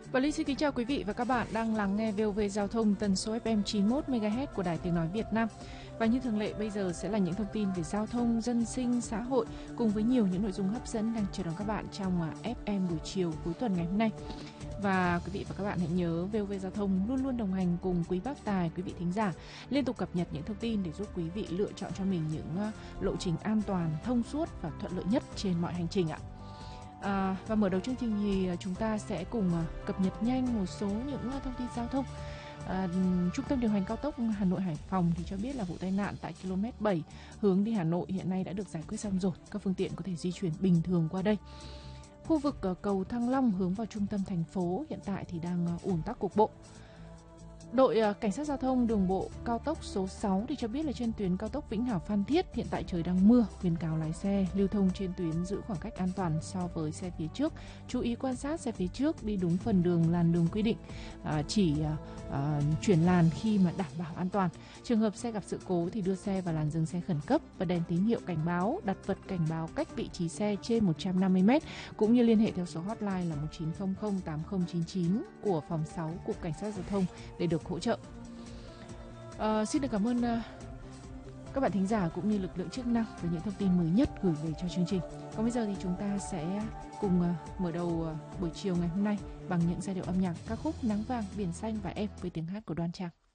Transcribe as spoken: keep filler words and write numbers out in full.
Và Ly xin kính chào quý vị và các bạn đang lắng nghe vê o vê Giao thông tần số ép em chín mươi mốt mê ga héc của Đài Tiếng Nói Việt Nam. Và như thường lệ bây giờ sẽ là những thông tin về giao thông, dân sinh, xã hội cùng với nhiều những nội dung hấp dẫn đang chờ đón các bạn trong ép em buổi chiều cuối tuần ngày hôm nay. Và quý vị và các bạn hãy nhớ vê o vê Giao thông luôn luôn đồng hành cùng quý bác tài, quý vị thính giả, liên tục cập nhật những thông tin để giúp quý vị lựa chọn cho mình những lộ trình an toàn, thông suốt và thuận lợi nhất trên mọi hành trình ạ. À, và mở đầu chương trình thì chúng ta sẽ cùng cập nhật nhanh một số những thông tin giao thông. À, Trung tâm điều hành cao tốc Hà Nội Hải Phòng thì cho biết là vụ tai nạn tại ki lô mét bảy hướng đi Hà Nội hiện nay đã được giải quyết xong rồi, các phương tiện có thể di chuyển bình thường qua đây. Khu vực cầu Thăng Long hướng vào trung tâm thành phố hiện tại thì đang ùn tắc cục bộ. Đội Cảnh sát Giao thông Đường bộ cao tốc số sáu thì cho biết là trên tuyến cao tốc Vĩnh Hảo Phan Thiết hiện tại trời đang mưa, khuyến cáo lái xe lưu thông trên tuyến giữ khoảng cách an toàn so với xe phía trước, chú ý quan sát xe phía trước đi đúng phần đường làn đường quy định, à, chỉ à, chuyển làn khi mà đảm bảo an toàn. Trường hợp xe gặp sự cố thì đưa xe vào làn dừng xe khẩn cấp và đèn tín hiệu cảnh báo, đặt vật cảnh báo cách vị trí xe trên một trăm năm mươi mét, cũng như liên hệ theo số hotline là một chín không không tám không chín chín của phòng sáu Cục Cảnh sát Giao thông để được hỗ trợ. À, xin được cảm ơn uh, các bạn thính giả cũng như lực lượng chức năng với những thông tin mới nhất gửi về cho chương trình. Còn bây giờ thì chúng ta sẽ cùng uh, mở đầu uh, buổi chiều ngày hôm nay bằng những giai điệu âm nhạc ca khúc Nắng Vàng Biển Xanh và Em với tiếng hát của Đoan Trang.